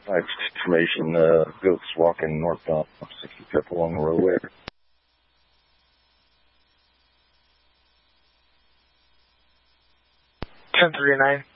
Information, goats walking northbound 65th along the roadway. 1039.